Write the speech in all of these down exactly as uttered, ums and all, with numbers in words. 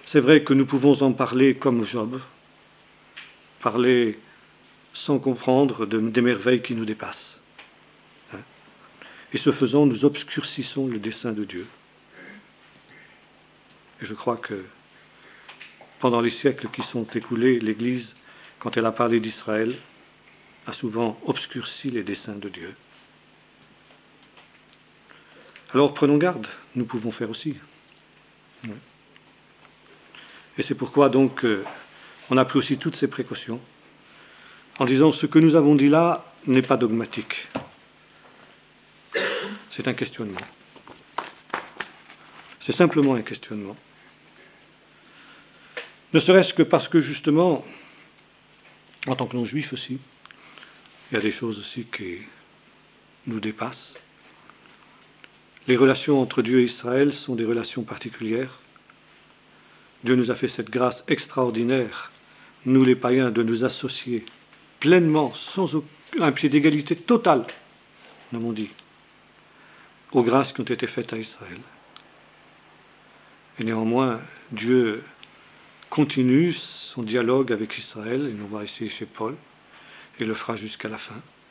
C'est vrai que nous pouvons en parler comme Job, parler sans comprendre de, des merveilles qui nous dépassent. Hein. Et ce faisant, nous obscurcissons le dessein de Dieu. Et je crois que pendant les siècles qui sont écoulés, l'Église, quand elle a parlé d'Israël, a souvent obscurci les desseins de Dieu. Alors prenons garde, nous pouvons faire aussi. Ouais. Et c'est pourquoi donc euh, on a pris aussi toutes ces précautions, en disant ce que nous avons dit là n'est pas dogmatique. C'est un questionnement. C'est simplement un questionnement. Ne serait-ce que parce que justement, en tant que non-juifs aussi, il y a des choses aussi qui nous dépassent. Les relations entre Dieu et Israël sont des relations particulières. Dieu nous a fait cette grâce extraordinaire, nous les païens, de nous associer pleinement, sans un pied d'égalité totale, nous avons dit, aux grâces qui ont été faites à Israël. Et néanmoins, Dieu continue son dialogue avec Israël, et nous voit ici chez Paul, et le fera jusqu'à la fin.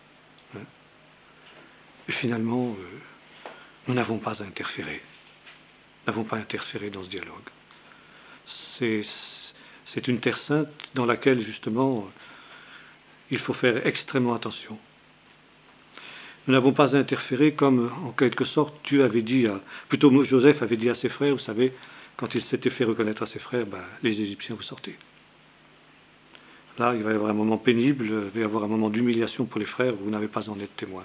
Et finalement, euh, nous n'avons pas à interférer. Nous n'avons pas interféré dans ce dialogue. C'est, c'est une terre sainte dans laquelle, justement, il faut faire extrêmement attention. Nous n'avons pas à interférer comme, en quelque sorte, Dieu avait dit, à, plutôt Joseph avait dit à ses frères, vous savez, quand il s'était fait reconnaître à ses frères, ben, les Égyptiens, vous sortez. Là, il va y avoir un moment pénible, il va y avoir un moment d'humiliation pour les frères, vous n'avez pas à en être témoin.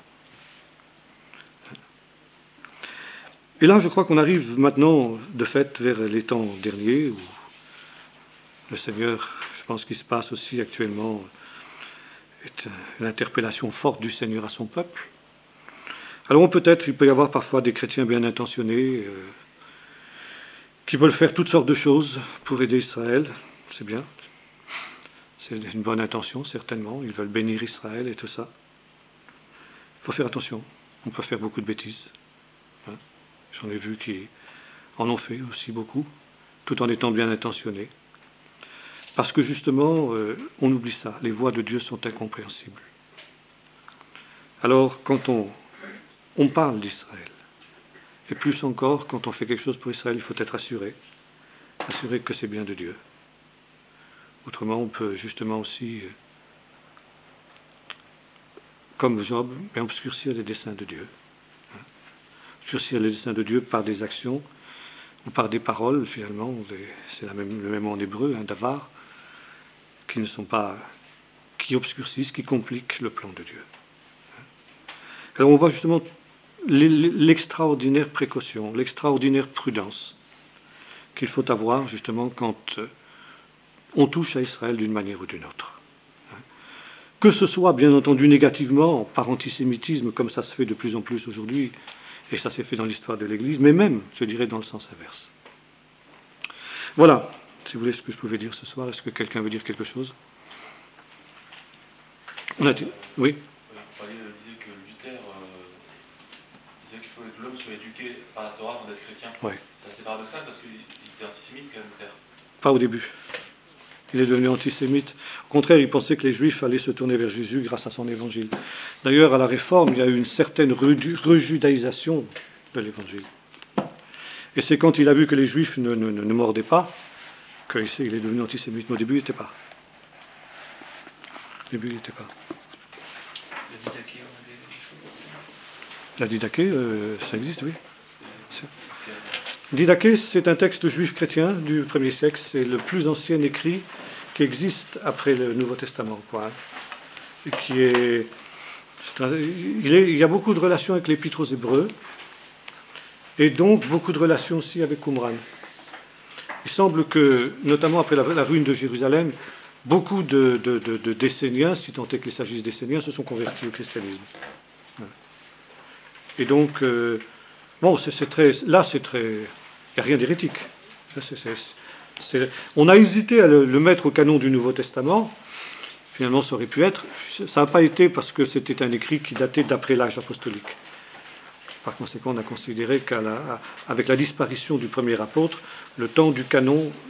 Et là, je crois qu'on arrive maintenant, de fait, vers les temps derniers, où le Seigneur, je pense qu'il se passe aussi actuellement, est une interpellation forte du Seigneur à son peuple. Alors peut-être, il peut y avoir parfois des chrétiens bien intentionnés, euh, qui veulent faire toutes sortes de choses pour aider Israël, c'est bien. C'est une bonne intention, certainement, ils veulent bénir Israël et tout ça. Il faut faire attention, on peut faire beaucoup de bêtises. Hein. J'en ai vu qui en ont fait aussi beaucoup, tout en étant bien intentionnés. Parce que justement, euh, on oublie ça, les voies de Dieu sont incompréhensibles. Alors, quand on, on parle d'Israël, et plus encore, quand on fait quelque chose pour Israël, il faut être assuré, assuré que c'est bien de Dieu. Autrement, on peut justement aussi, euh, comme Job, bien obscurcir les desseins de Dieu. Hein. Obscurcir les desseins de Dieu par des actions, ou par des paroles, finalement, c'est la même, le même mot en hébreu, un davar, qui ne sont pas, qui obscurcissent, qui compliquent le plan de Dieu. Alors on voit justement l'extraordinaire précaution, l'extraordinaire prudence qu'il faut avoir justement quand on touche à Israël d'une manière ou d'une autre. Que ce soit bien entendu négativement, par antisémitisme, comme ça se fait de plus en plus aujourd'hui, et ça s'est fait dans l'histoire de l'Église, mais même, je dirais, dans le sens inverse. Voilà, si vous voulez, ce que je pouvais dire ce soir. Est-ce que quelqu'un veut dire quelque chose? On a dit, oui. Vous disiez que Luther euh, disait qu'il faut que l'homme soit éduqué par la Torah avant d'être chrétien. Ouais. C'est assez paradoxal parce qu'il était antisémite quand même, Luther. Pas au début. Il est devenu antisémite. Au contraire, il pensait que les Juifs allaient se tourner vers Jésus grâce à son évangile. D'ailleurs, à la Réforme, il y a eu une certaine rejudaïsation de l'évangile. Et c'est quand il a vu que les Juifs ne, ne, ne mordaient pas qu'il est devenu antisémite. Mais au début, il n'était pas. Au début, il n'était pas. La didaché, on avait des choses. La didaché, euh, ça existe, oui. Didaché, c'est un texte juif chrétien du premier siècle. C'est le plus ancien écrit qui existe après le Nouveau Testament, quoi. Et qui est, c'est un, il, est, il y a beaucoup de relations avec l'Épître aux Hébreux, et donc beaucoup de relations aussi avec Qumran. Il semble que, notamment après la, la ruine de Jérusalem, beaucoup de, de, de, de Desséniens, si tant est qu'il s'agisse d'Esséniens, se sont convertis au christianisme. Et donc, euh, bon, c'est, c'est très, là, c'est très, il n'y a rien d'hérétique. C'est, c'est, c'est, on a hésité à le, le mettre au canon du Nouveau Testament. Finalement, ça aurait pu être. Ça n'a pas été parce que c'était un écrit qui datait d'après l'âge apostolique. Par conséquent, on a considéré qu'avec la, la disparition du premier apôtre, le temps du canon